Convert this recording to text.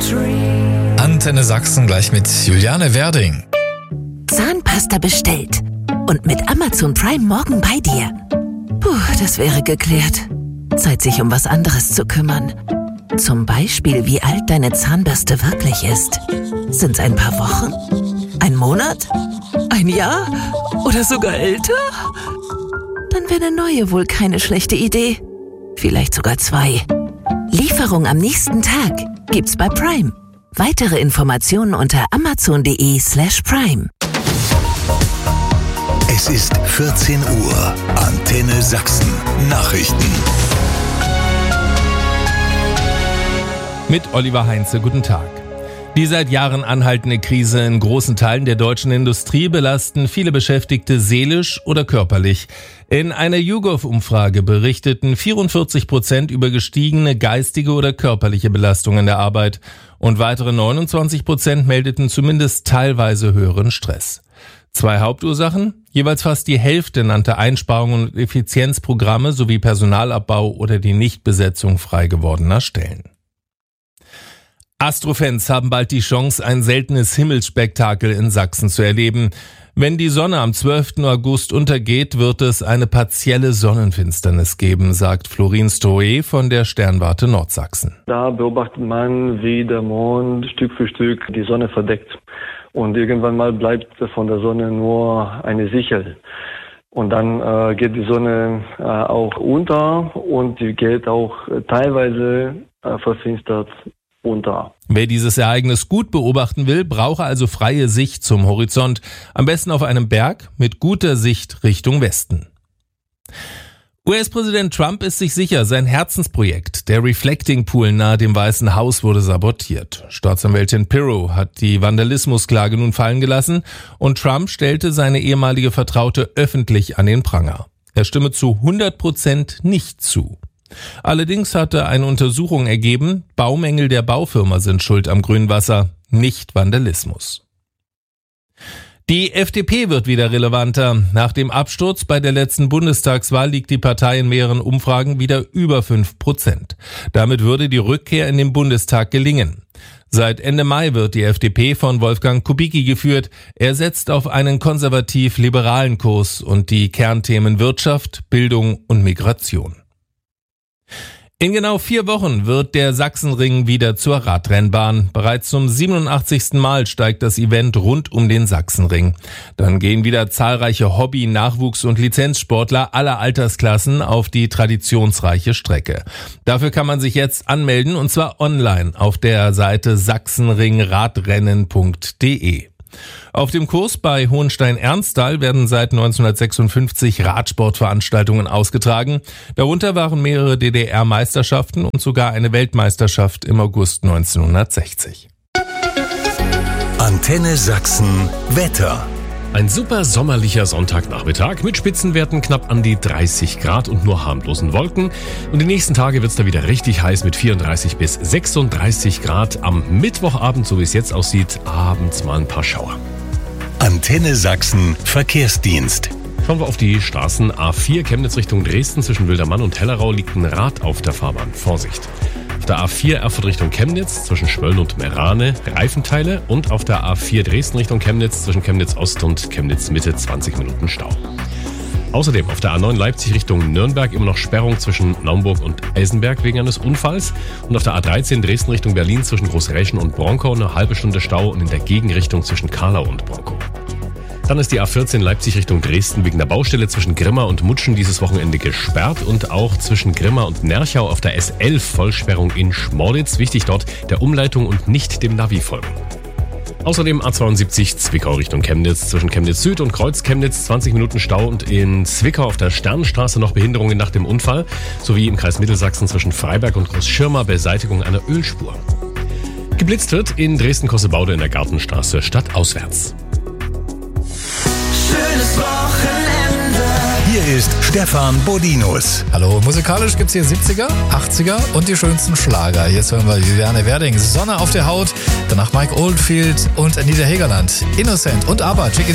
Antenne Sachsen gleich mit Juliane Werding. Zahnpasta bestellt und mit Amazon Prime morgen bei dir. Puh, das wäre geklärt. Zeit, sich um was anderes zu kümmern. Zum Beispiel, wie alt deine Zahnbürste wirklich ist. Sind's ein paar Wochen? Ein Monat? Ein Jahr? Oder sogar älter? Dann wäre eine neue wohl keine schlechte Idee. Vielleicht sogar 2. Lieferung am nächsten Tag gibt's bei Prime. Weitere Informationen unter amazon.de/prime. Es ist 14 Uhr. Antenne Sachsen. Nachrichten. Mit Oliver Heinze, guten Tag. Die seit Jahren anhaltende Krise in großen Teilen der deutschen Industrie belasten viele Beschäftigte seelisch oder körperlich. In einer YouGov-Umfrage berichteten 44% über gestiegene geistige oder körperliche Belastung in der Arbeit und weitere 29% meldeten zumindest teilweise höheren Stress. 2 Hauptursachen: jeweils fast die Hälfte nannte Einsparungen und Effizienzprogramme sowie Personalabbau oder die Nichtbesetzung frei gewordener Stellen. Astrofans haben bald die Chance, ein seltenes Himmelsspektakel in Sachsen zu erleben. Wenn die Sonne am 12. August untergeht, wird es eine partielle Sonnenfinsternis geben, sagt Florin Stoé von der Sternwarte Nordsachsen. Da beobachtet man, wie der Mond Stück für Stück die Sonne verdeckt. Und irgendwann mal bleibt von der Sonne nur eine Sichel. Und dann geht die Sonne auch unter und die geht auch teilweise verfinstert unter. Wer dieses Ereignis gut beobachten will, brauche also freie Sicht zum Horizont. Am besten auf einem Berg mit guter Sicht Richtung Westen. US-Präsident Trump ist sich sicher, sein Herzensprojekt, der Reflecting Pool nahe dem Weißen Haus, wurde sabotiert. Staatsanwältin Pirro hat die Vandalismusklage nun fallen gelassen und Trump stellte seine ehemalige Vertraute öffentlich an den Pranger. Er stimme zu 100% nicht zu. Allerdings hatte eine Untersuchung ergeben, Baumängel der Baufirma sind schuld am Grünwasser, nicht Vandalismus. Die FDP wird wieder relevanter. Nach dem Absturz bei der letzten Bundestagswahl liegt die Partei in mehreren Umfragen wieder über 5%. Damit würde die Rückkehr in den Bundestag gelingen. Seit Ende Mai wird die FDP von Wolfgang Kubicki geführt. Er setzt auf einen konservativ-liberalen Kurs und die Kernthemen Wirtschaft, Bildung und Migration. In genau 4 Wochen wird der Sachsenring wieder zur Radrennbahn. Bereits zum 87. Mal steigt das Event rund um den Sachsenring. Dann gehen wieder zahlreiche Hobby-, Nachwuchs- und Lizenzsportler aller Altersklassen auf die traditionsreiche Strecke. Dafür kann man sich jetzt anmelden, und zwar online auf der Seite sachsenringradrennen.de. Auf dem Kurs bei Hohenstein-Ernsthal werden seit 1956 Radsportveranstaltungen ausgetragen. Darunter waren mehrere DDR-Meisterschaften und sogar eine Weltmeisterschaft im August 1960. Antenne Sachsen Wetter. Ein super sommerlicher Sonntagnachmittag mit Spitzenwerten knapp an die 30 Grad und nur harmlosen Wolken. Und die nächsten Tage wird es da wieder richtig heiß mit 34 bis 36 Grad. Am Mittwochabend, so wie es jetzt aussieht, abends mal ein paar Schauer. Antenne Sachsen Verkehrsdienst. Schauen wir auf die Straßen. A4 Chemnitz Richtung Dresden zwischen Wildermann und Hellerau liegt ein Rad auf der Fahrbahn. Vorsicht! Auf der A4 Erfurt Richtung Chemnitz zwischen Schwölln und Merane Reifenteile und auf der A4 Dresden Richtung Chemnitz zwischen Chemnitz Ost und Chemnitz Mitte 20 Minuten Stau. Außerdem auf der A9 Leipzig Richtung Nürnberg immer noch Sperrung zwischen Naumburg und Eisenberg wegen eines Unfalls und auf der A13 Dresden Richtung Berlin zwischen Großräschen und Bronkow eine halbe Stunde Stau und in der Gegenrichtung zwischen Karlau und Bronkow. Dann ist die A14 Leipzig Richtung Dresden wegen der Baustelle zwischen Grimma und Mutschen dieses Wochenende gesperrt und auch zwischen Grimma und Nerchau auf der S11 Vollsperrung in Schmorditz. Wichtig dort der Umleitung und nicht dem Navi folgen. Außerdem A72 Zwickau Richtung Chemnitz zwischen Chemnitz Süd und Kreuz Chemnitz 20 Minuten Stau und in Zwickau auf der Sternenstraße noch Behinderungen nach dem Unfall sowie im Kreis Mittelsachsen zwischen Freiberg und Großschirma Beseitigung einer Ölspur. Geblitzt wird in Dresden-Kossebaude in der Gartenstraße stadtauswärts. Schönes Wochenende. Hier ist Stefan Bodinus. Hallo, musikalisch gibt's hier 70er, 80er und die schönsten Schlager. Jetzt hören wir Juliane Werding, Sonne auf der Haut, danach Mike Oldfield und Anita Hegerland, Innocent und ABBA.